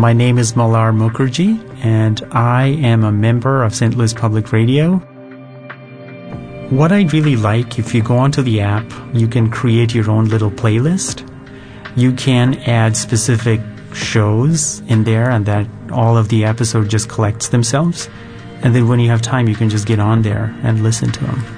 My name is Malar Mukherjee, and I am a member of St. Louis Public Radio. What I really like, if you go onto the app, you can create your own little playlist. You can add specific shows in there, and that all of the episode just collects themselves. And then when you have time, you can just get on there and listen to them.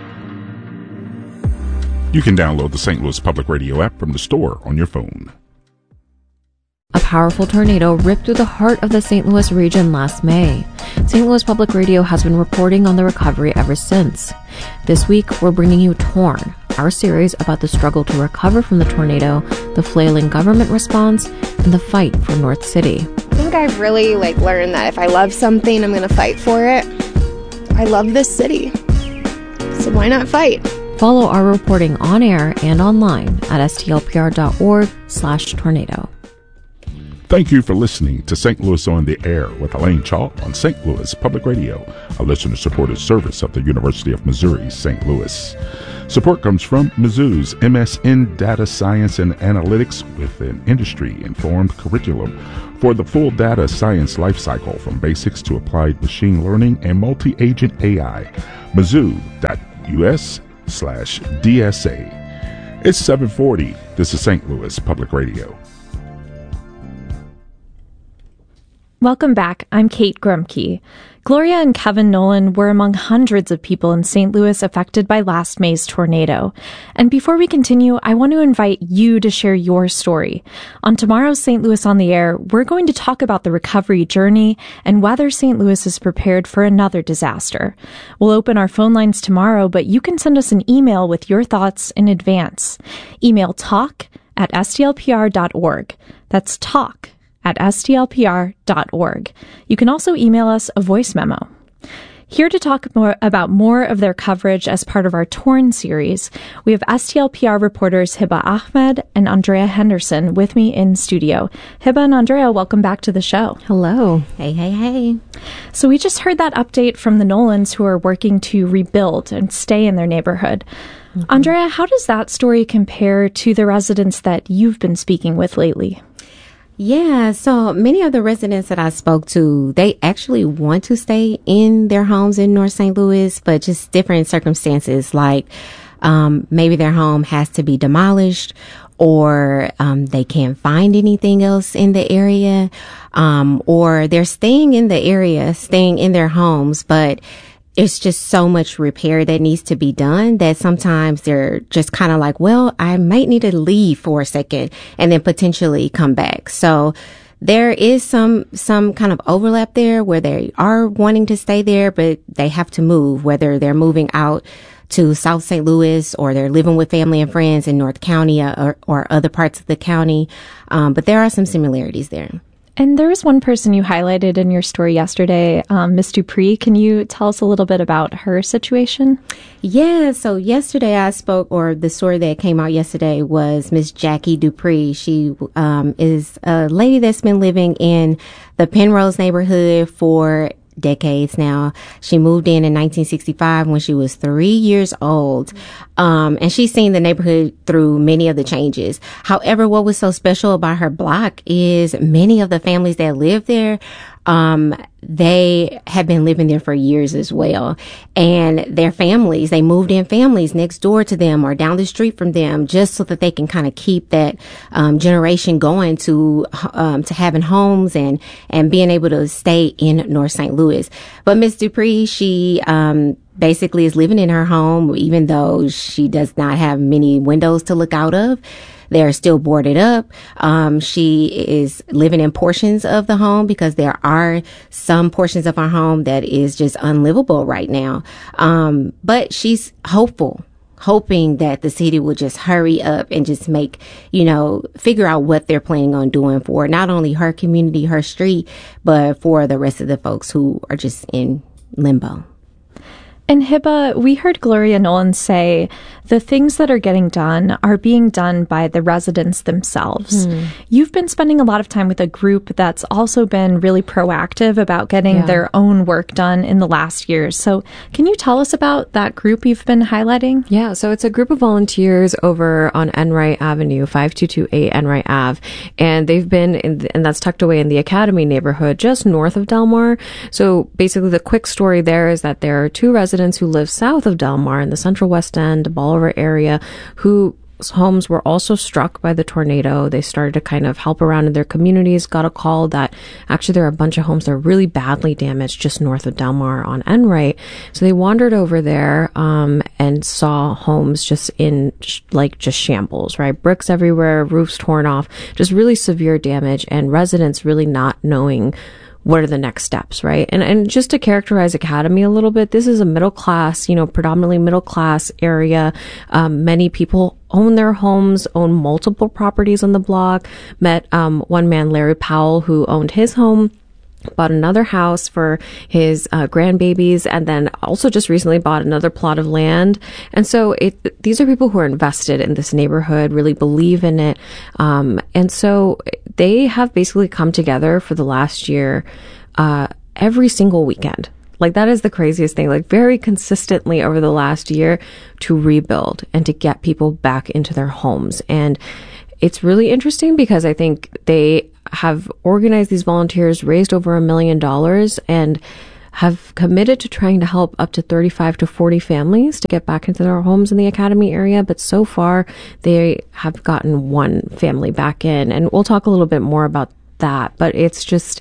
You can download the St. Louis Public Radio app from the store on your phone. A powerful tornado ripped through the heart of the St. Louis region last May. St. Louis Public Radio has been reporting on the recovery ever since. This week, we're bringing you Torn, our series about the struggle to recover from the tornado, the flailing government response, and the fight for North City. I think I've really learned that if I love something, I'm going to fight for it. I love this city, so why not fight? Follow our reporting on air and online at stlpr.org/tornado. Thank you for listening to St. Louis on the Air with Elaine Chalk on St. Louis Public Radio, a listener-supported service of the University of Missouri, St. Louis. Support comes from Mizzou's MSN Data Science and Analytics with an industry-informed curriculum for the full data science lifecycle from basics to applied machine learning and multi-agent AI. Mizzou.us/DSA. It's 7:40. This is St. Louis Public Radio. Welcome back. I'm Kate Grumke. Gloria and Kevin Nolan were among hundreds of people in St. Louis affected by last May's tornado. And before we continue, I want to invite you to share your story. On tomorrow's St. Louis on the Air, we're going to talk about the recovery journey and whether St. Louis is prepared for another disaster. We'll open our phone lines tomorrow, but you can send us an email with your thoughts in advance. Email talk@stlpr.org. That's talk@stlpr.org. You can also email us a voice memo. Here to talk about more of their coverage as part of our Torn series, we have STLPR reporters Hiba Ahmed and Andrea Henderson with me in studio. Hiba and Andrea, welcome back to the show. Hello. Hey. So we just heard that update from the Nolans, who are working to rebuild and stay in their neighborhood. Mm-hmm. Andrea, how does that story compare to the residents that you've been speaking with lately? Yeah, so many of the residents that I spoke to, they actually want to stay in their homes in North St. Louis, but just different circumstances, like maybe their home has to be demolished, or they can't find anything else in the area, or they're staying in the area, staying in their homes, but it's just so much repair that needs to be done that sometimes they're just kind of like, well, I might need to leave for a second and then potentially come back. So there is some kind of overlap there where they are wanting to stay there, but they have to move, whether they're moving out to South St. Louis or they're living with family and friends in North County or other parts of the county. But there are some similarities there. And there was one person you highlighted in your story yesterday, Miss Dupree. Can you tell us a little bit about her situation? Yeah, so yesterday I spoke, or the story that came out yesterday was Miss Jackie Dupree. She is a lady that's been living in the Penrose neighborhood for decades now. She moved in 1965 when she was 3 years old. And she's seen the neighborhood through many of the changes. However, what was so special about her block is many of the families that live there, they have been living there for years as well. And their families, they moved in families next door to them or down the street from them just so that they can kind of keep that generation going to having homes and being able to stay in North St. Louis. But Miss Dupree, she basically is living in her home, even though she does not have many windows to look out of. They're still boarded up. She is living in portions of the home because there are some portions of our home that is just unlivable right now. But she's hoping that the city will just hurry up and just make, figure out what they're planning on doing for not only her community, her street, but for the rest of the folks who are just in limbo. And Hiba, we heard Gloria Nolan say the things that are getting done are being done by the residents themselves. You've been spending a lot of time with a group that's also been really proactive about getting their own work done in the last year. So can you tell us about that group you've been highlighting? Yeah, so it's a group of volunteers over on Enright Avenue, 5228 Enright Ave. And they've been, and that's tucked away in the Academy neighborhood, just north of Del Mar. So basically the quick story there is that there are two residents who live south of Del Mar in the Central West End, Bolivar area, whose homes were also struck by the tornado. They started to kind of help around in their communities, got a call that actually there are a bunch of homes that are really badly damaged just north of Del Mar on Enright. So they wandered over there and saw homes just in just shambles, right? Bricks everywhere, roofs torn off, just really severe damage, and residents really not knowing what are the next steps, right? And just to characterize Academy a little bit, this is a middle class, predominantly middle class area. Many people own their homes, own multiple properties on the block. Met one man, Larry Powell, who owned his home, bought another house for his grandbabies, and then also just recently bought another plot of land. And so these are people who are invested in this neighborhood, really believe in it. And so they have basically come together for the last year every single weekend. Like, that is the craziest thing, like very consistently over the last year to rebuild and to get people back into their homes. And it's really interesting because I think they have organized these volunteers, raised over $1 million, and have committed to trying to help up to 35 to 40 families to get back into their homes in the Academy area. But so far, they have gotten one family back in. And we'll talk a little bit more about that. But it's just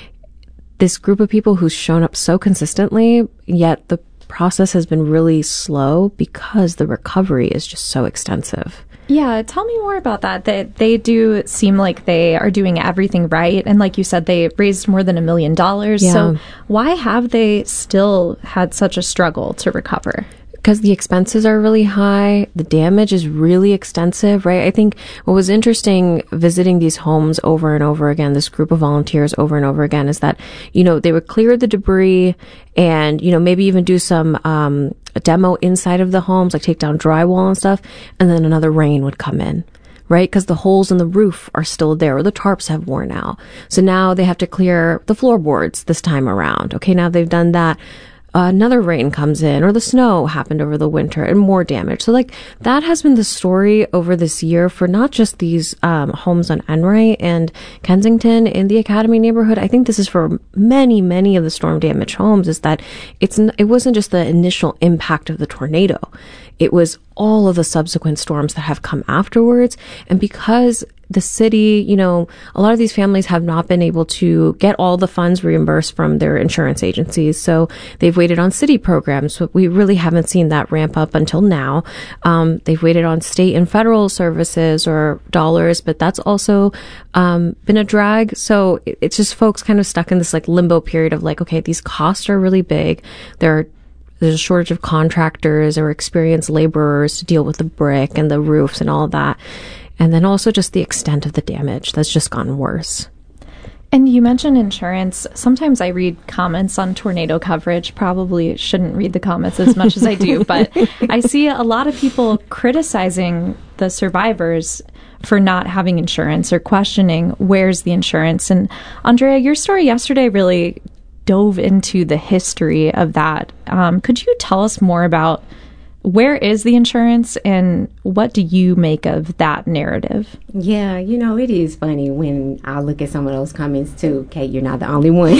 this group of people who's shown up so consistently, yet the process has been really slow because the recovery is just so extensive. Yeah, tell me more about that. They do seem like they are doing everything right. And like you said, they raised more than $1 million. Yeah. So why have they still had such a struggle to recover? Because the expenses are really high. The damage is really extensive, right? I think what was interesting visiting these homes over and over again, this group of volunteers over and over again, is that, they would clear the debris and, maybe even do some a demo inside of the homes, like take down drywall and stuff. And then another rain would come in, right? Because the holes in the roof are still there, or the tarps have worn out. So now they have to clear the floorboards this time around. Okay, now they've done that. Another rain comes in, or the snow happened over the winter, and more damage. So that has been the story over this year for not just these homes on Enright and Kensington in the Academy neighborhood. I think this is for many, many of the storm damaged homes, is that it wasn't just the initial impact of the tornado. It was all of the subsequent storms that have come afterwards. And because the city, a lot of these families have not been able to get all the funds reimbursed from their insurance agencies. So they've waited on city programs, but we really haven't seen that ramp up until now. They've waited on state and federal services or dollars, but that's also been a drag. So it's just folks kind of stuck in this limbo period of okay, these costs are really big. There's a shortage of contractors or experienced laborers to deal with the brick and the roofs and all of that. And then also just the extent of the damage that's just gotten worse. And you mentioned insurance. Sometimes I read comments on tornado coverage. Probably shouldn't read the comments as much as I do, but I see a lot of people criticizing the survivors for not having insurance or questioning where's the insurance. And Andrea, your story yesterday really dove into the history of that. Could you tell us more about where is the insurance and what do you make of that narrative? Yeah, it is funny when I look at some of those comments too. Kate, you're not the only one.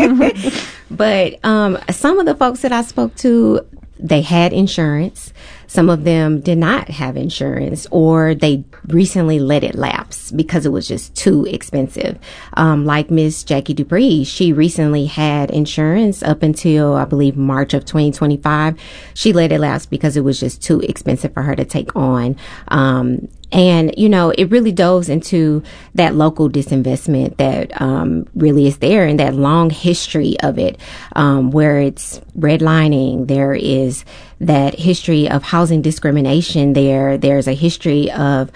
But some of the folks that I spoke to, they had insurance. Some of them did not have insurance, or they recently let it lapse because it was just too expensive. Like Miss Jackie Dupree, she recently had insurance up until, I believe, March of 2025. She let it lapse because it was just too expensive for her to take on. And, it really dove into that local disinvestment that really is there, and that long history of it, where it's redlining. There is that history of housing discrimination there. There's a history of,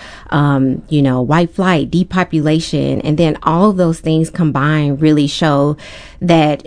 white flight, depopulation, and then all of those things combined really show that,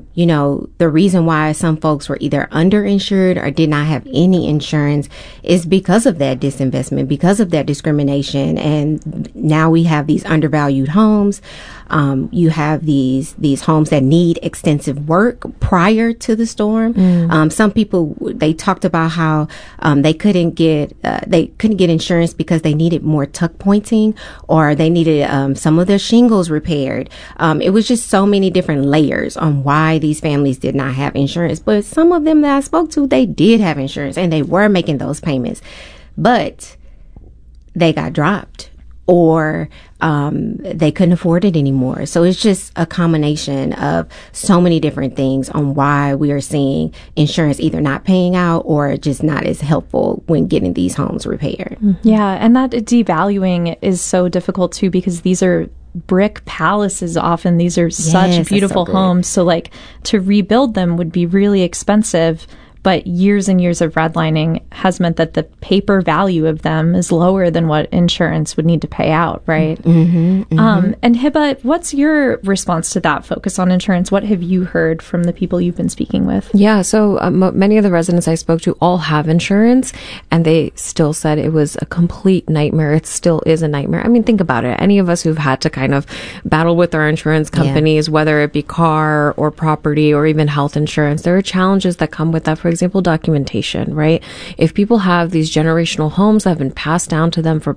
the reason why some folks were either underinsured or did not have any insurance is because of that disinvestment, because of that discrimination. And now we have these undervalued homes. You have these homes that need extensive work prior to the storm. Some people, they talked about how they couldn't get insurance because they needed more tuck pointing, or they needed some of their shingles repaired. It was just so many different layers on why these families did not have insurance. But some of them that I spoke to, they did have insurance and they were making those payments, but they got dropped, or they couldn't afford it anymore. So it's just a combination of so many different things on why we are seeing insurance either not paying out or just not as helpful when getting these homes repaired. Yeah, and that devaluing is so difficult too, because these are brick palaces often. These are such beautiful homes. So like to rebuild them would be really expensive. But years and years of redlining has meant that the paper value of them is lower than what insurance would need to pay out, right? And Hiba, what's your response to that focus on insurance? What have you heard from the people you've been speaking with? Yeah, so many of the residents I spoke to all have insurance, and they still said it was a complete nightmare. It still is a nightmare. I mean, think about it. Any of us who've had to kind of battle with our insurance companies, whether it be car or property or even health insurance, there are challenges that come with that. For example, documentation, right? If people have these generational homes that have been passed down to them for,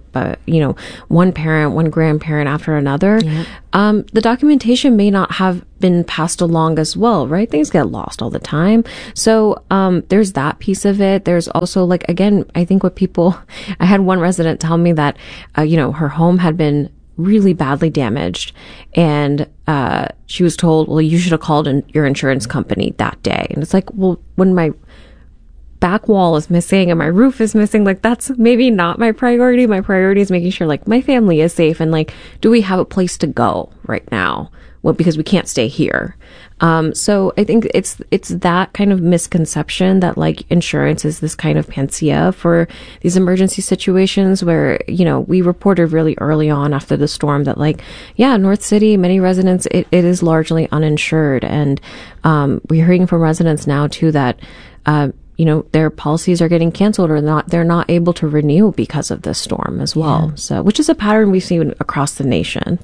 one parent, one grandparent after another, the documentation may not have been passed along as well, right? Things get lost all the time. So, there's that piece of it. There's also again, I think I had one resident tell me that, her home had been really badly damaged, and she was told, well, you should have called your insurance company that day. And it's like, well, when my back wall is missing and my roof is missing, that's maybe not my priority. My priority is making sure my family is safe, and do we have a place to go right now? Well, because we can't stay here. So I think it's that kind of misconception that insurance is this kind of panacea for these emergency situations where, we reported really early on after the storm that North City, many residents, it is largely uninsured. And, we're hearing from residents now too that, their policies are getting canceled, or they're not able to renew because of this storm as well. Yeah. So, which is a pattern we've seen across the nation.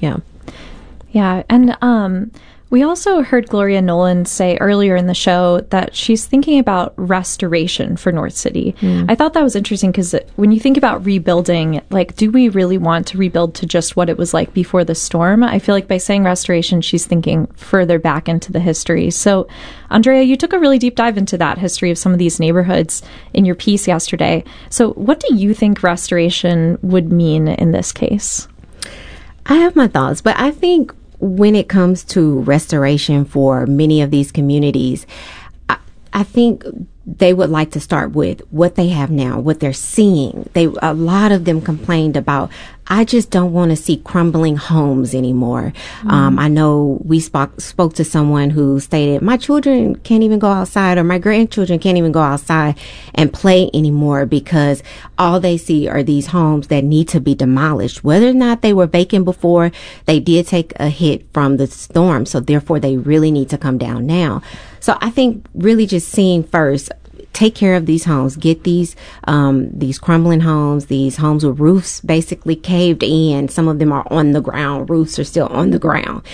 Yeah. And we also heard Gloria Nolan say earlier in the show that she's thinking about restoration for North City. I thought that was interesting because when you think about rebuilding, do we really want to rebuild to just what it was like before the storm? I feel like by saying restoration, she's thinking further back into the history. So, Andrea, you took a really deep dive into that history of some of these neighborhoods in your piece yesterday. So what do you think restoration would mean in this case? I have my thoughts, but I think when it comes to restoration for many of these communities, I think they would like to start with what they have now, what they're seeing. A lot of them complained about, I just don't want to see crumbling homes anymore. I know we spoke to someone who stated, my children can't even go outside, or my grandchildren can't even go outside and play anymore because all they see are these homes that need to be demolished. Whether or not they were vacant before, they did take a hit from the storm. So therefore, they really need to come down now. So I think really just seeing first, take care of these homes, get these crumbling homes, these homes with roofs basically caved in. Some of them are on the ground. Roofs are still on the ground.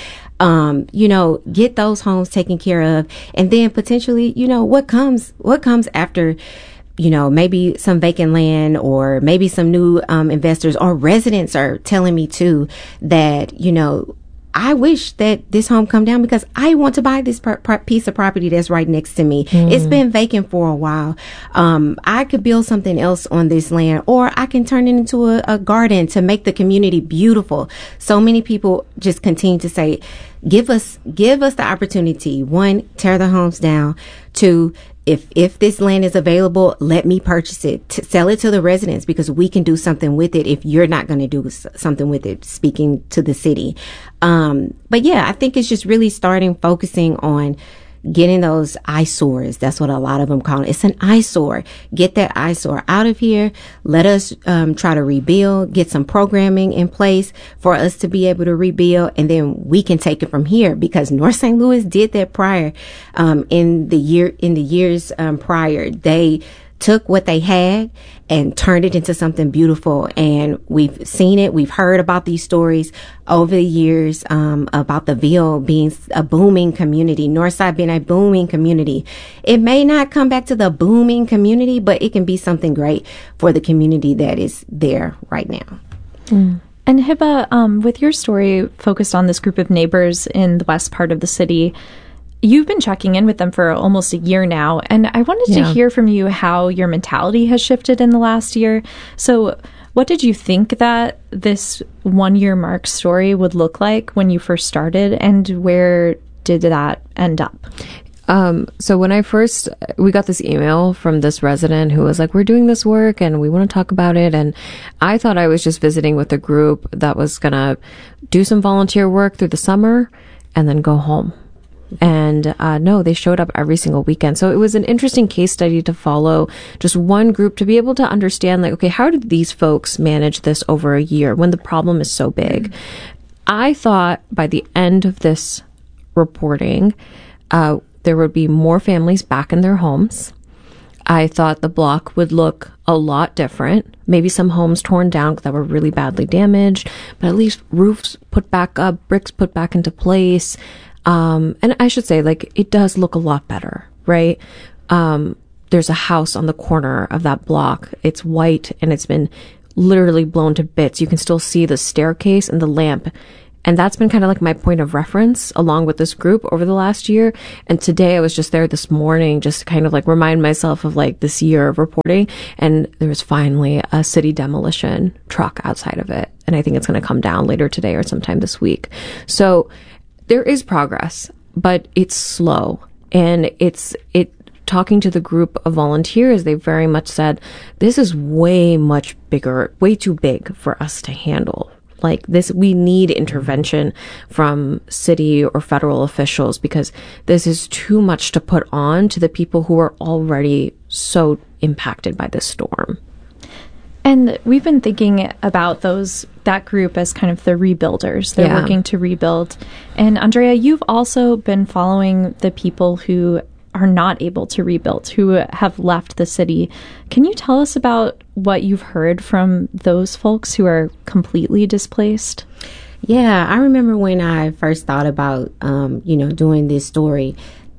Get those homes taken care of. And then potentially, what comes after, maybe some vacant land, or maybe some new investors or residents are telling me too that, I wish that this home come down because I want to buy this piece of property that's right next to me. It's been vacant for a while. I could build something else on this land, or I can turn it into a garden to make the community beautiful. So many people just continue to say, give us the opportunity. One, tear the homes down. Two, if this land is available, let me purchase it, sell it to the residents, because we can do something with it if you're not going to do something with it, speaking to the city. But yeah, I think it's just really focusing on getting those eyesores. That's what a lot of them call it. It's an eyesore. Get that eyesore out of here. Let us try to rebuild, get some programming in place for us to be able to rebuild, and then we can take it from here, because North St. Louis did that prior. In the years prior, they took what they had and turned it into something beautiful. And we've seen it. We've heard about these stories over the years, about the Ville being a booming community, Northside being a booming community. It may not come back to the booming community, but it can be something great for the community that is there right now. Mm. And Hiba, with your story focused on this group of neighbors in the west part of the city, you've been checking in with them for almost a year now, and I wanted to hear from you how your mentality has shifted in the last year. So what did you think that this 1 year mark story would look like when you first started, and where did that end up? So when we got this email from this resident who was like, we're doing this work and we want to talk about it. And I thought I was just visiting with a group that was going to do some volunteer work through the summer and then go home. And no, they showed up every single weekend. So it was an interesting case study to follow just one group, to be able to understand, like, okay, how did these folks manage this over a year when the problem is so big? I thought by the end of this reporting, there would be more families back in their homes. I thought the block would look a lot different. Maybe some homes torn down that were really badly damaged, but at least roofs put back up, bricks put back into place. And I should say, like, it does look a lot better, right? There's a house on the corner of that block. It's white and it's been literally blown to bits. You can still see the staircase and the lamp. And that's been kind of like my point of reference along with this group over the last year. And today I was just there this morning just to kind of like remind myself of like this year of reporting. And there was finally a city demolition truck outside of it. And I think it's going to come down later today or sometime this week. So there is progress, but it's slow. And talking to the group of volunteers, they very much said, this is way much bigger, way too big for us to handle. Like this, we need intervention from city or federal officials, because this is too much to put on to the people who are already so impacted by this storm. And we've been thinking about that group as kind of the rebuilders. They're working to rebuild. And Andrea, you've also been following the people who are not able to rebuild, who have left the city. Can you tell us about what you've heard from those folks who are completely displaced? Yeah, I remember when I first thought about, doing this story,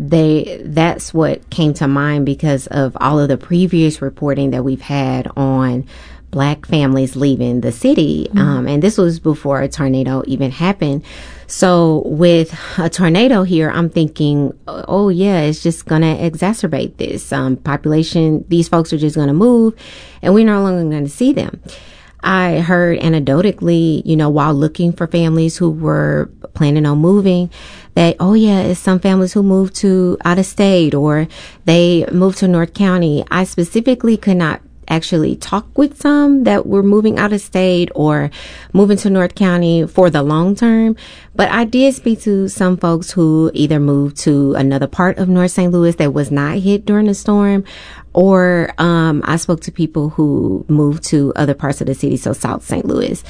that's what came to mind because of all of the previous reporting that we've had on Black families leaving the city. And this was before a tornado even happened. So with a tornado here, I'm thinking, oh yeah, it's just going to exacerbate this population. These folks are just going to move and we're no longer going to see them. I heard anecdotally, while looking for families who were planning on moving, that, oh yeah, it's some families who moved to out of state or they moved to North County. I specifically could not actually talk with some that were moving out of state or moving to North County for the long term. But I did speak to some folks who either moved to another part of North St. Louis that was not hit during the storm, or I spoke to people who moved to other parts of the city, so South St. Louis.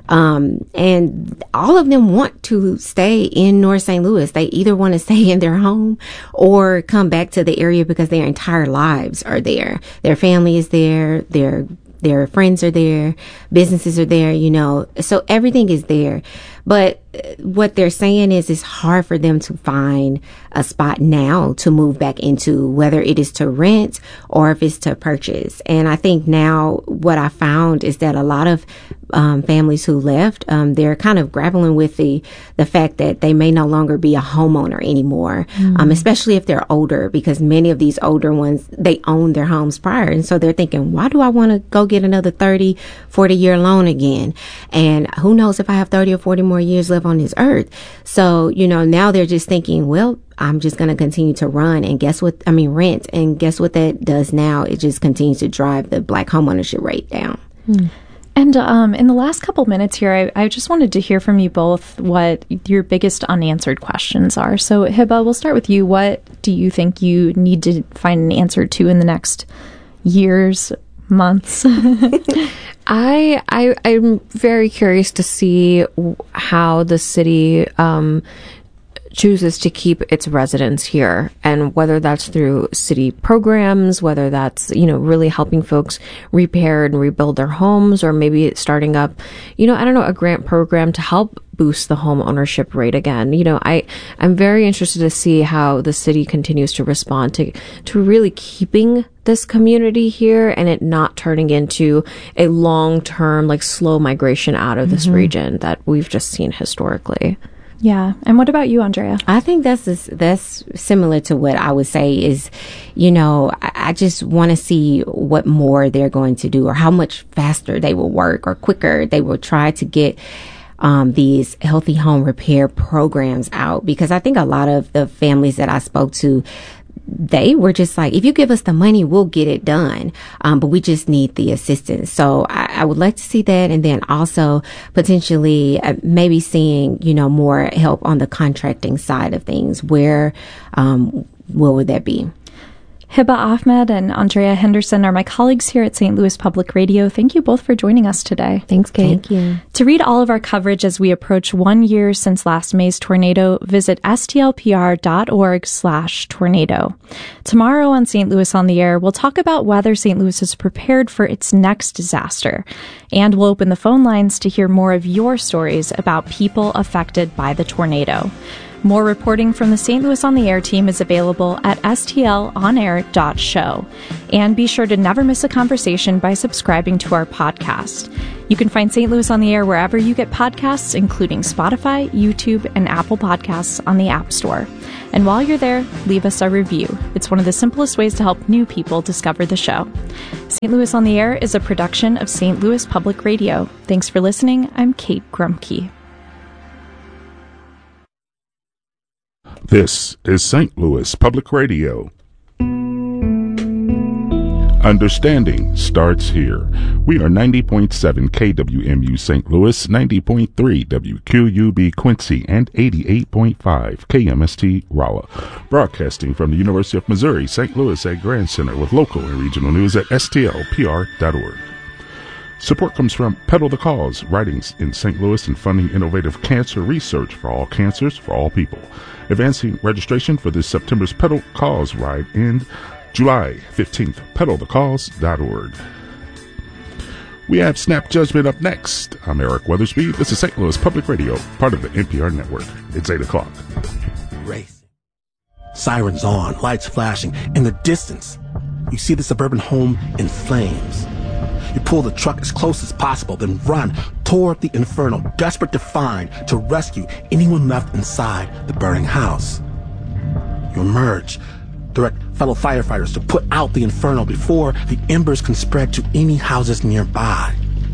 And all of them want to stay in North St. Louis. They either want to stay in their home or come back to the area because their entire lives are there. Their family is there. Their friends are there. Businesses are there, so everything is there. But what they're saying is it's hard for them to find a spot now to move back into, whether it is to rent or if it's to purchase. And I think now what I found is that a lot of families who left, they're kind of grappling with the fact that they may no longer be a homeowner anymore, especially if they're older, because many of these older ones, they owned their homes prior. And so they're thinking, why do I want to go get another 30, 40-year loan again? And who knows if I have 30 or 40 more years left on this earth. So, now they're just thinking, well, I'm just going to continue to rent. And guess what that does now? It just continues to drive the Black homeownership rate down. And in the last couple minutes here, I just wanted to hear from you both what your biggest unanswered questions are. So, Hiba, we'll start with you. What do you think you need to find an answer to in the next years, months? I'm very curious to see how the city chooses to keep its residents here, and whether that's through city programs, whether that's, really helping folks repair and rebuild their homes, or maybe starting up, a grant program to help boost the home ownership rate again. I'm very interested to see how the city continues to respond to really keeping this community here and it not turning into a long-term, slow migration out of this region that we've just seen historically. Yeah. And what about you, Andrea? I think that's similar to what I would say is, I just want to see what more they're going to do, or how much faster they will work, or quicker they will try to get these healthy home repair programs out. Because I think a lot of the families that I spoke to, they were just like, if you give us the money, we'll get it done. But we just need the assistance. So I would like to see that. And then also potentially maybe seeing, more help on the contracting side of things. Where would that be? Hiba Ahmed and Andrea Henderson are my colleagues here at St. Louis Public Radio. Thank you both for joining us today. Thanks, Kate. Thank you. To read all of our coverage as we approach 1 year since last May's tornado, visit stlpr.org/tornado. Tomorrow on St. Louis on the Air, we'll talk about whether St. Louis is prepared for its next disaster. And we'll open the phone lines to hear more of your stories about people affected by the tornado. More reporting from the St. Louis on the Air team is available at stlonair.show. And be sure to never miss a conversation by subscribing to our podcast. You can find St. Louis on the Air wherever you get podcasts, including Spotify, YouTube, and Apple Podcasts on the App Store. And while you're there, leave us a review. It's one of the simplest ways to help new people discover the show. St. Louis on the Air is a production of St. Louis Public Radio. Thanks for listening. I'm Kate Grumke. This is St. Louis Public Radio. Understanding starts here. We are 90.7 KWMU St. Louis, 90.3 WQUB Quincy, and 88.5 KMST Rolla. Broadcasting from the University of Missouri, St. Louis at Grand Center, with local and regional news at stlpr.org. Support comes from Pedal the Cause, writings in St. Louis and funding innovative cancer research for all cancers, for all people. Advancing registration for this September's Pedal Cause ride in July 15th, pedalthecause.org. We have Snap Judgment up next. I'm Eric Weathersby. This is St. Louis Public Radio, part of the NPR network. It's 8 o'clock. Race. Sirens on, lights flashing. In the distance, you see the suburban home in flames. You pull the truck as close as possible, then run toward the inferno, desperate to rescue anyone left inside the burning house. You emerge, direct fellow firefighters to put out the inferno before the embers can spread to any houses nearby.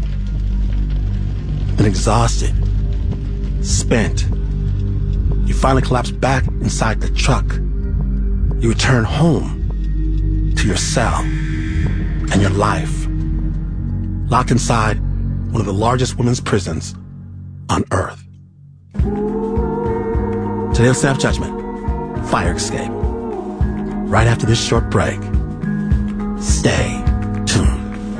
Then exhausted, spent, you finally collapse back inside the truck. You return home to your cell and your life. Locked inside one of the largest women's prisons on Earth. Today on Snap Judgment, fire escape. Right after this short break. Stay tuned.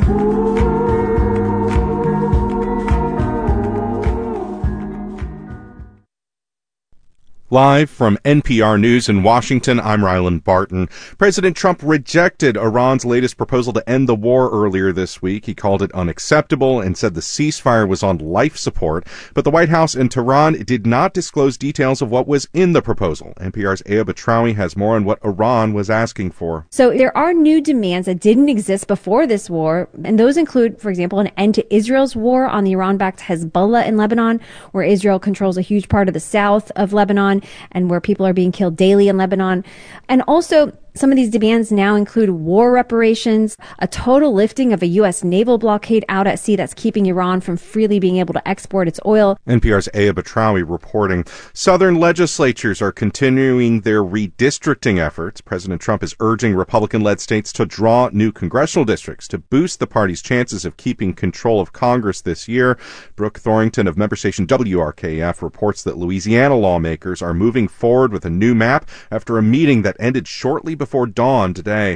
Live from NPR News in Washington, I'm Ryland Barton. President Trump rejected Iran's latest proposal to end the war earlier this week. He called it unacceptable and said the ceasefire was on life support. But the White House in Tehran did not disclose details of what was in the proposal. NPR's Aya Batrawi has more on what Iran was asking for. So there are new demands that didn't exist before this war, and those include, for example, an end to Israel's war on the Iran-backed Hezbollah in Lebanon, where Israel controls a huge part of the south of Lebanon, and where people are being killed daily in Lebanon. And also Some of these demands now include war reparations, a total lifting of a U.S. naval blockade out at sea that's keeping Iran from freely being able to export its oil. NPR's Aya Batrawi reporting. Southern legislatures are continuing their redistricting efforts. President Trump is urging Republican-led states to draw new congressional districts to boost the party's chances of keeping control of Congress this year. Brooke Thorington of member station WRKF reports that Louisiana lawmakers are moving forward with a new map after a meeting that ended shortly before dawn today.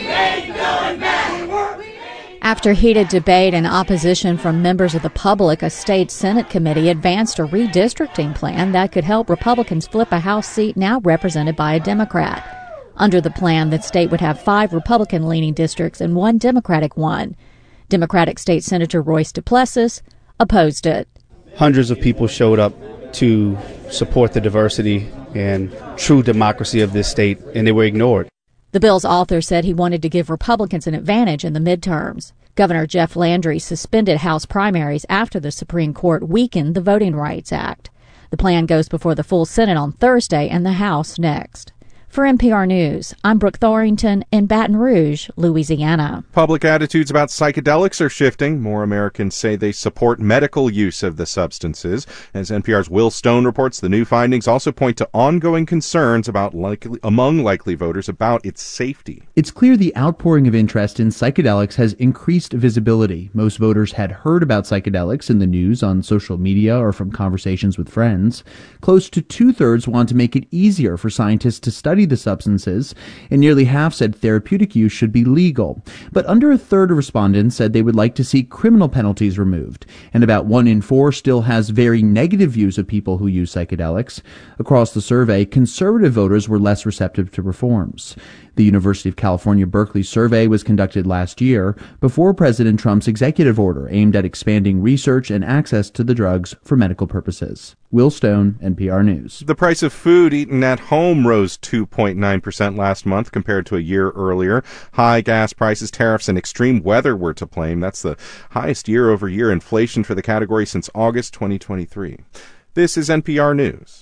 After heated debate and opposition from members of the public, a state Senate committee advanced a redistricting plan that could help Republicans flip a House seat now represented by a Democrat. Under the plan, the state would have 5 Republican-leaning districts and 1 Democratic one. Democratic State Senator Royce DePlessis opposed it. Hundreds of people showed up to support the diversity and true democracy of this state, and they were ignored. The bill's author said he wanted to give Republicans an advantage in the midterms. Governor Jeff Landry suspended House primaries after the Supreme Court weakened the Voting Rights Act. The plan goes before the full Senate on Thursday and the House next. For NPR News, I'm Brooke Thorington in Baton Rouge, Louisiana. Public attitudes about psychedelics are shifting. More Americans say they support medical use of the substances. As NPR's Will Stone reports, the new findings also point to ongoing concerns among likely voters about its safety. It's clear the outpouring of interest in psychedelics has increased visibility. Most voters had heard about psychedelics in the news, on social media, or from conversations with friends. Close to 2/3 want to make it easier for scientists to study the substances, and nearly half said therapeutic use should be legal. But under a third of respondents said they would like to see criminal penalties removed, and about 1 in 4 still has very negative views of people who use psychedelics. Across the survey, conservative voters were less receptive to reforms. The University of California, Berkeley survey was conducted last year before President Trump's executive order aimed at expanding research and access to the drugs for medical purposes. Will Stone, NPR News. The price of food eaten at home rose 2.9% last month compared to a year earlier. High gas prices, tariffs, and extreme weather were to blame. That's the highest year-over-year inflation for the category since August 2023. This is NPR News.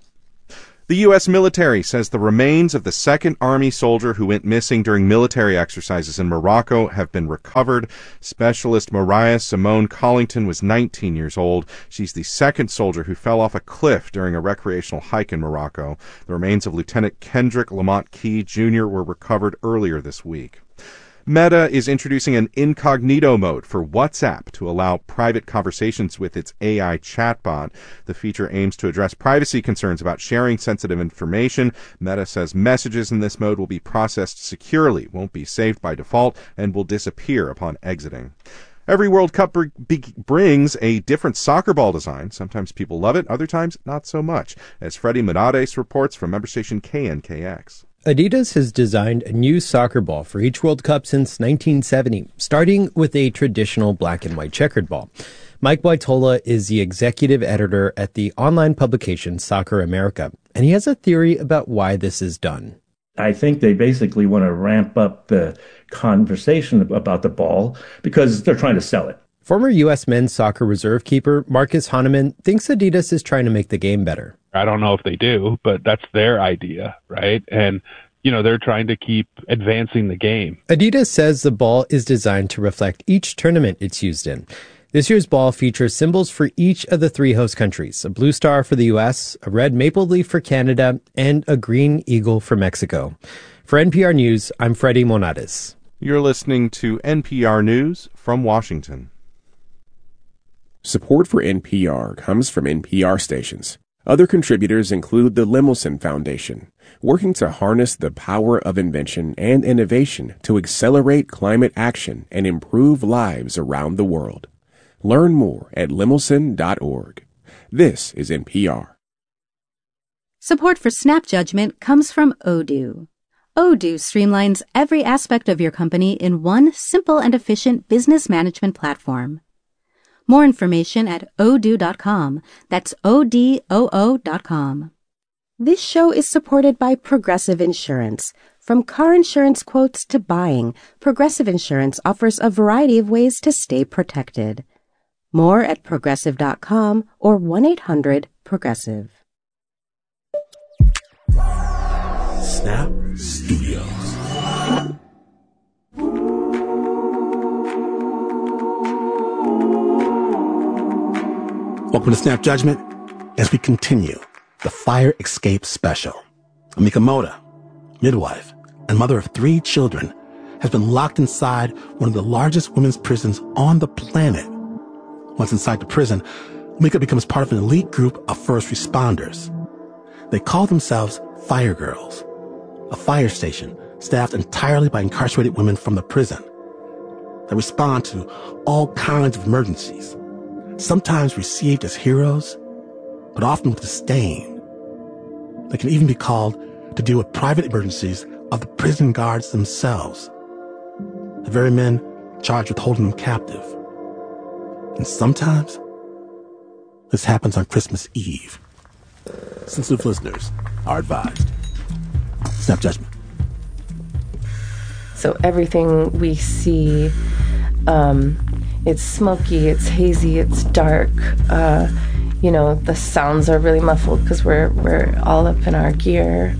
The U.S. military says the remains of the second Army soldier who went missing during military exercises in Morocco have been recovered. Specialist Mariah Simone Collington was 19 years old. She's the second soldier who fell off a cliff during a recreational hike in Morocco. The remains of Lieutenant Kendrick Lamont Key, Jr. were recovered earlier this week. Meta is introducing an incognito mode for WhatsApp to allow private conversations with its AI chatbot. The feature aims to address privacy concerns about sharing sensitive information. Meta says messages in this mode will be processed securely, won't be saved by default, and will disappear upon exiting. Every World Cup brings a different soccer ball design. Sometimes people love it, other times not so much. As Freddie Monades reports from member station KNKX. Adidas has designed a new soccer ball for each World Cup since 1970, starting with a traditional black and white checkered ball. Mike Waitola is the executive editor at the online publication Soccer America, and he has a theory about why this is done. I think they basically want to ramp up the conversation about the ball because they're trying to sell it. Former U.S. men's soccer reserve keeper Marcus Hahnemann thinks Adidas is trying to make the game better. I don't know if they do, but that's their idea, right? And, they're trying to keep advancing the game. Adidas says the ball is designed to reflect each tournament it's used in. This year's ball features symbols for each of the 3 host countries, a blue star for the U.S., a red maple leaf for Canada, and a green eagle for Mexico. For NPR News, I'm Freddie Monades. You're listening to NPR News from Washington. Support for NPR comes from NPR stations. Other contributors include the Lemelson Foundation, working to harness the power of invention and innovation to accelerate climate action and improve lives around the world. Learn more at lemelson.org. This is NPR. Support for Snap Judgment comes from Odoo. Odoo streamlines every aspect of your company in one simple and efficient business management platform. More information at odoo.com. That's ODOO.com. This show is supported by Progressive Insurance. From car insurance quotes to buying, Progressive Insurance offers a variety of ways to stay protected. More at progressive.com or 1-800-PROGRESSIVE. Snap Studios. Welcome to Snap Judgment. As we continue, the Fire Escape Special. Amika Moda, midwife and mother of 3 children, has been locked inside one of the largest women's prisons on the planet. Once inside the prison, Amika becomes part of an elite group of first responders. They call themselves Fire Girls, a fire station staffed entirely by incarcerated women from the prison. They respond to all kinds of emergencies, sometimes received as heroes, but often with disdain. They can even be called to deal with private emergencies of the prison guards themselves, the very men charged with holding them captive. And sometimes, this happens on Christmas Eve. Sensitive listeners are advised. Snap Judgment. So everything we see, it's smoky, it's hazy, it's dark. The sounds are really muffled because we're all up in our gear.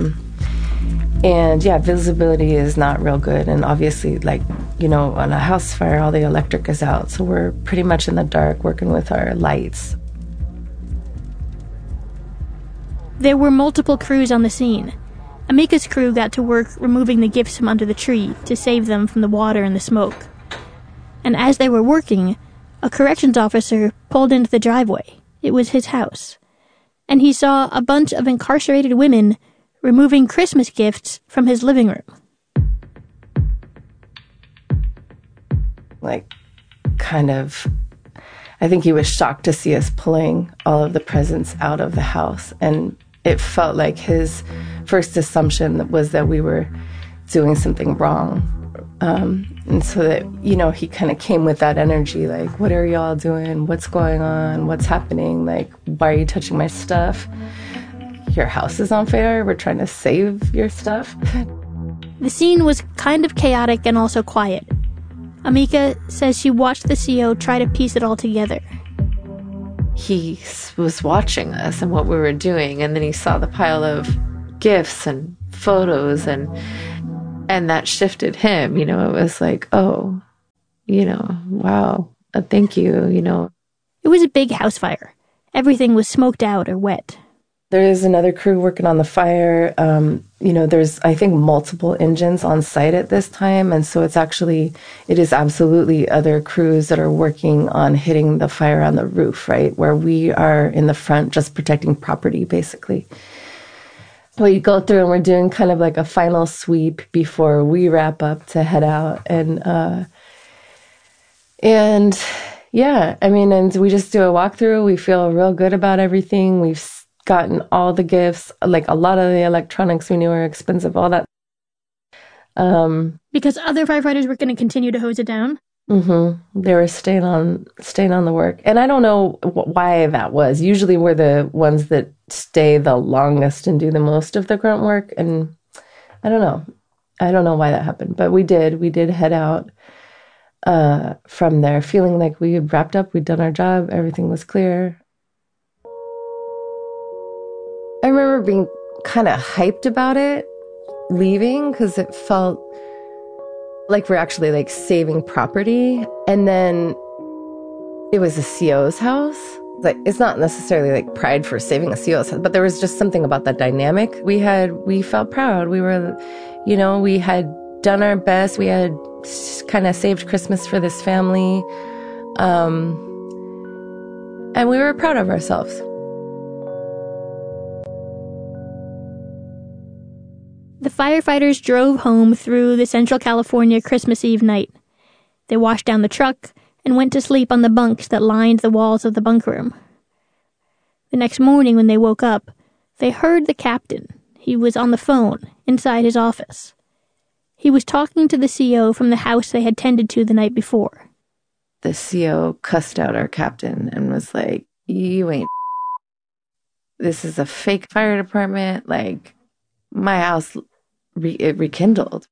Visibility is not real good. And obviously, on a house fire, all the electric is out. So we're pretty much in the dark working with our lights. There were multiple crews on the scene. Amika's crew got to work removing the gifts from under the tree to save them from the water and the smoke. And as they were working, a corrections officer pulled into the driveway. It was his house. And he saw a bunch of incarcerated women removing Christmas gifts from his living room. I think he was shocked to see us pulling all of the presents out of the house. And it felt like his first assumption was that we were doing something wrong. And so that, he kind of came with that energy, like, what are y'all doing? What's going on? What's happening? Like, why are you touching my stuff? Your house is on fire. We're trying to save your stuff. The scene was kind of chaotic and also quiet. Amika says she watched the CO try to piece it all together. He was watching us and what we were doing, and then he saw the pile of gifts and photos, and that shifted him. It was like, oh, wow, thank you, It was a big house fire. Everything was smoked out or wet. There is another crew working on the fire. There's, I think, multiple engines on site at this time. And so it is absolutely other crews that are working on hitting the fire on the roof, right? Where we are in the front just protecting property, basically. We go through and we're doing kind of like a final sweep before we wrap up to head out. And we just do a walkthrough. We feel real good about everything. We've gotten all the gifts, like a lot of the electronics we knew were expensive, all that. Because other firefighters were going to continue to hose it down? Mm-hmm. They were staying on the work. And I don't know why that was. Usually we're the ones that stay the longest and do the most of the grunt work. And I don't know why that happened. But we did head out from there feeling like we had wrapped up, we'd done our job, everything was clear. I remember being kind of hyped about it, leaving, because it felt like we're actually like saving property. And then it was a CO's house. Like, it's not necessarily like pride for saving a CO's house, but there was just something about that dynamic. We felt proud. We were, we had done our best. We had kind of saved Christmas for this family. And we were proud of ourselves. The firefighters drove home through the Central California Christmas Eve night. They washed down the truck and went to sleep on the bunks that lined the walls of the bunk room. The next morning when they woke up, they heard the captain. He was on the phone inside his office. He was talking to the CO from the house they had tended to the night before. The CO cussed out our captain and was like, "You ain't. This is a fake fire department. Like, my house it rekindled."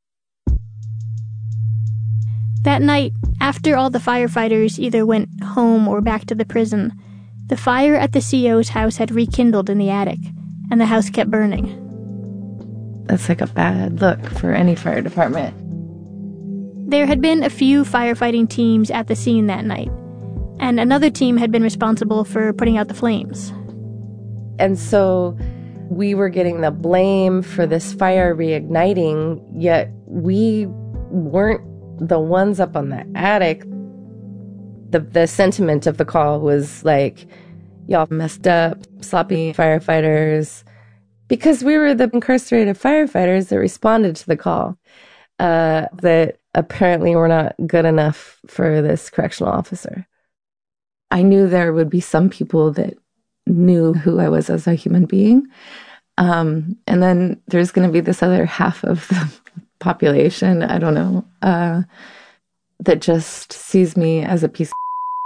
That night, after all the firefighters either went home or back to the prison, the fire at the CO's house had rekindled in the attic, and the house kept burning. That's like a bad look for any fire department. There had been a few firefighting teams at the scene that night, and another team had been responsible for putting out the flames. And so we were getting the blame for this fire reigniting, yet we weren't the ones up on the attic. The sentiment of the call was like, y'all messed up, sloppy firefighters, because we were the incarcerated firefighters that responded to the call, that apparently were not good enough for this correctional officer. I knew there would be some people that knew who I was as a human being. And then there's going to be this other half of the population, I don't know, that just sees me as a piece of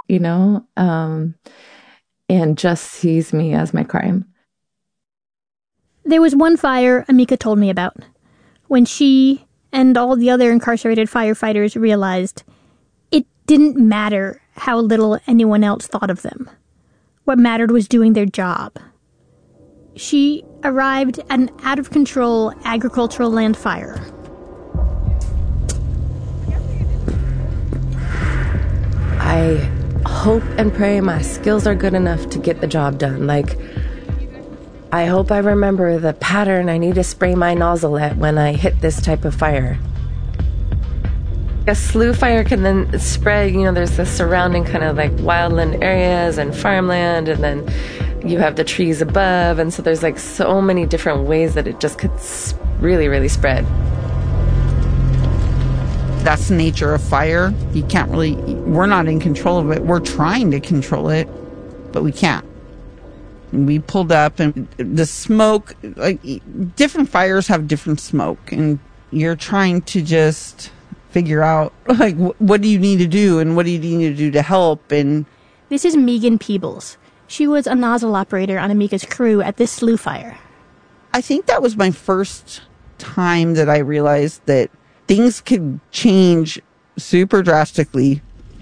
and just sees me as my crime. There was one fire Amika told me about, when she and all the other incarcerated firefighters realized it didn't matter how little anyone else thought of them. What mattered was doing their job. She arrived at an out-of-control agricultural land fire. I hope and pray my skills are good enough to get the job done. Like, I hope I remember the pattern I need to spray my nozzle at when I hit this type of fire. A slough fire can then spread, there's the surrounding kind of like wildland areas and farmland, and then you have the trees above, and so there's like so many different ways that it just could really, really spread. That's the nature of fire. You can't really, we're not in control of it. We're trying to control it, but we can't. We pulled up, and the smoke, like, different fires have different smoke, and you're trying to just figure out, like, what do you need to do, and what do you need to do to help. And this is Megan Peebles. She was a nozzle operator on Amika's crew at this slough fire. I think that was my first time that I realized that things could change super drastically.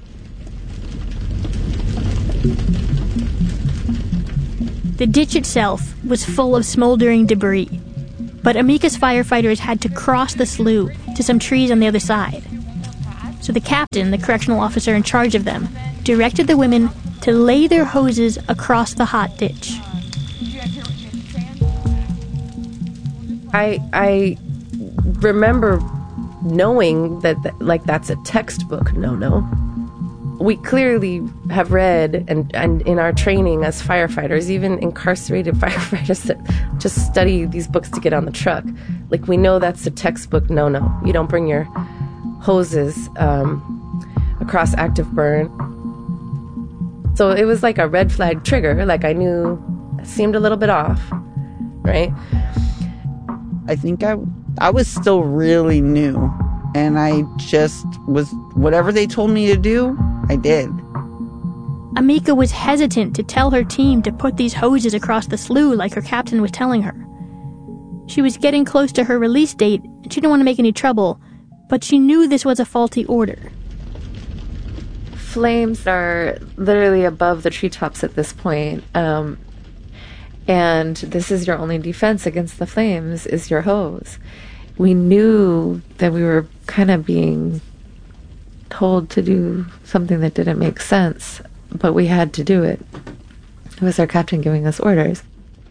The ditch itself was full of smoldering debris, but Amika's firefighters had to cross the slough to some trees on the other side. So the captain, the correctional officer in charge of them, directed the women to lay their hoses across the hot ditch. I remember knowing that that's a textbook no-no. We clearly have read and in our training as firefighters, even incarcerated firefighters that just study these books to get on the truck, like, we know that's a textbook no-no. You don't bring your hoses across active burn. So it was like a red flag trigger. Like, I knew it seemed a little bit off, right? I think I was still really new, and I just was, whatever they told me to do, I did. Amika was hesitant to tell her team to put these hoses across the slough like her captain was telling her. She was getting close to her release date, and she didn't want to make any trouble, but she knew this was a faulty order. Flames are literally above the treetops at this point, and this is your only defense against the flames, is your hose. We knew that we were kind of being told to do something that didn't make sense, but we had to do it. It was our captain giving us orders.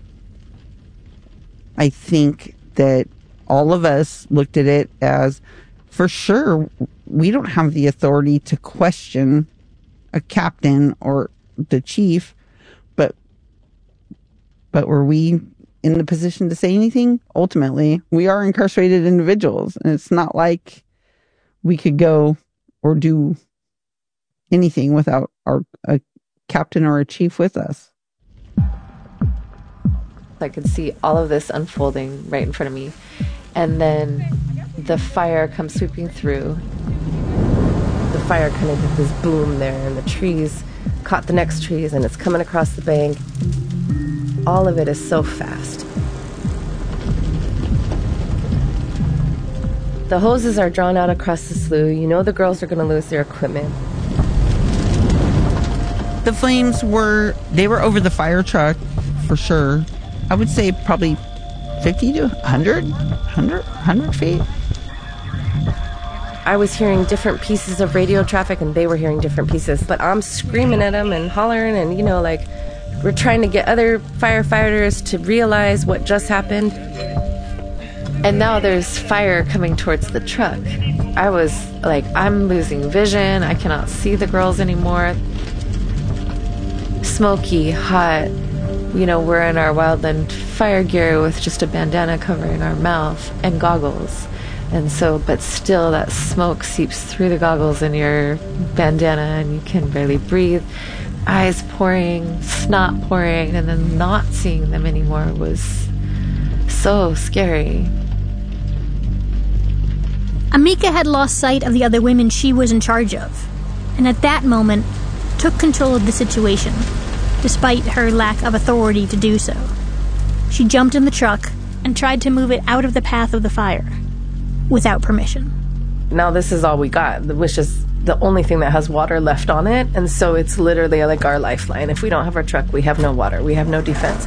I think that all of us looked at it as, for sure, we don't have the authority to question a captain or the chief, but were we in the position to say anything? Ultimately, we are incarcerated individuals, and it's not like we could go or do anything without a captain or a chief with us. I could see all of this unfolding right in front of me, and then the fire comes sweeping through. The fire kind of did this boom there, and the trees caught the next trees, and it's coming across the bank. All of it is so fast. The hoses are drawn out across the slough. You know the girls are going to lose their equipment. The flames were over the fire truck, for sure. I would say probably 50 to 100 feet. I was hearing different pieces of radio traffic and they were hearing different pieces. But I'm screaming at them and hollering and, like, we're trying to get other firefighters to realize what just happened. And now there's fire coming towards the truck. I was like, I'm losing vision. I cannot see the girls anymore. Smoky, hot. We're in our wildland fire gear with just a bandana covering our mouth and goggles. And so, but still that smoke seeps through the goggles and your bandana and you can barely breathe. Eyes pouring, snot pouring, and then not seeing them anymore was so scary. Amika had lost sight of the other women she was in charge of, and at that moment took control of the situation, despite her lack of authority to do so. She jumped in the truck and tried to move it out of the path of the fire, without permission. Now this is all we got, which is the only thing that has water left on it, and so it's literally like our lifeline. If we don't have our truck, we have no water, we have no defense.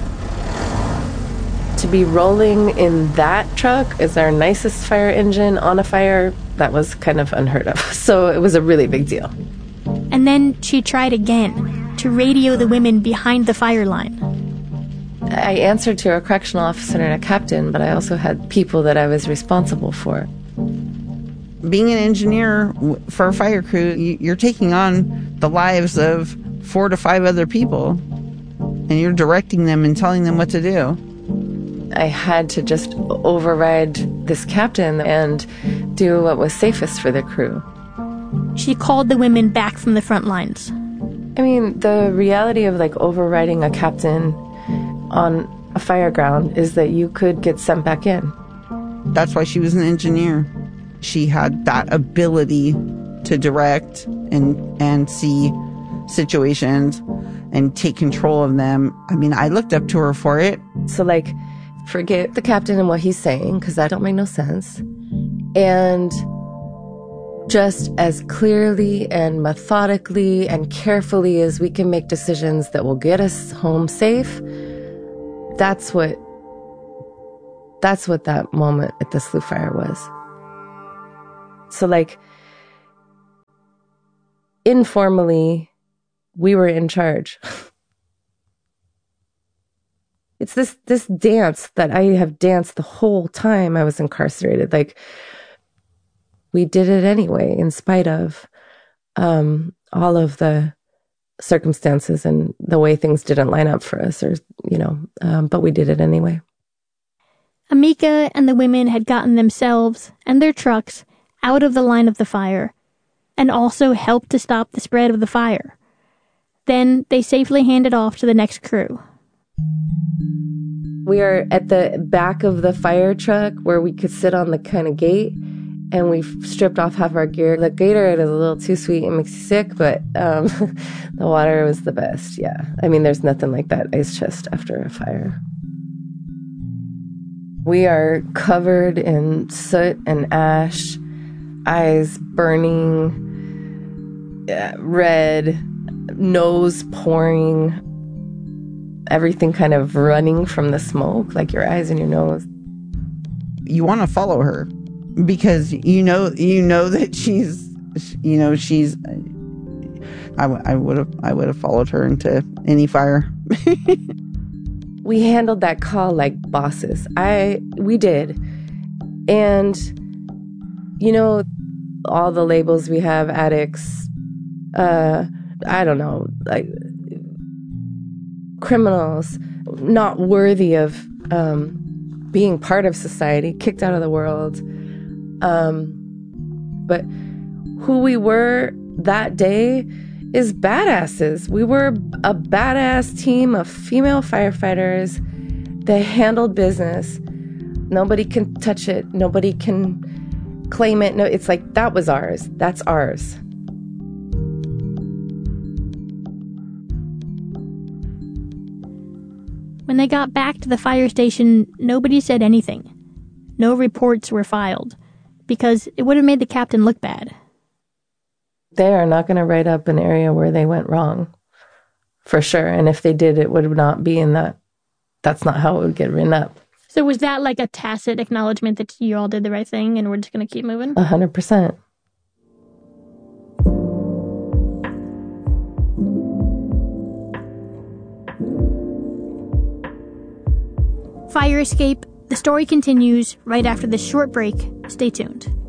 To be rolling in that truck is our nicest fire engine on a fire. That was kind of unheard of. So it was a really big deal. And then she tried again to radio the women behind the fire line. I answered to a correctional officer and a captain, but I also had people that I was responsible for. Being an engineer for a fire crew, you're taking on the lives of 4 to 5 other people, and you're directing them and telling them what to do. I had to just override this captain and do what was safest for the crew. She called the women back from the front lines. I mean, the reality of like overriding a captain on a fire ground is that you could get sent back in. That's why she was an engineer. She had that ability to direct and see situations and take control of them. I mean, I looked up to her for it. So like, forget the captain and what he's saying, because that don't make no sense. And just as clearly and methodically and carefully as we can make decisions that will get us home safe, that's what that moment at the Slough Fire was. So like, informally, we were in charge. It's this dance that I have danced the whole time I was incarcerated. Like, we did it anyway, in spite of all of the circumstances and the way things didn't line up for us, or but we did it anyway. Amika and the women had gotten themselves and their trucks out of the line of the fire, and also helped to stop the spread of the fire. Then they safely handed off to the next crew. We are at the back of the fire truck where we could sit on the kind of gate, and we've stripped off half our gear. The Gatorade is a little too sweet and makes you sick, but the water was the best, yeah. I mean, there's nothing like that ice chest after a fire. We are covered in soot and ash, eyes burning, red, nose pouring, everything kind of running from the smoke, like your eyes and your nose. You want to follow her because you know that she's I would have followed her into any fire. We handled that call like bosses. We did. And all the labels we have, addicts, I don't know, like criminals, not worthy of being part of society, kicked out of the world. But who we were that day is badasses. We were a badass team of female firefighters that handled business. Nobody can touch it. Nobody can claim it. No, it's like, that was ours. That's ours. When they got back to the fire station, nobody said anything. No reports were filed, because it would have made the captain look bad. They are not going to write up an area where they went wrong, for sure. And if they did, it would not be in that. That's not how it would get written up. So was that like a tacit acknowledgement that you all did the right thing and we're just going to keep moving? 100%. Fire escape. The story continues right after this short break. Stay tuned.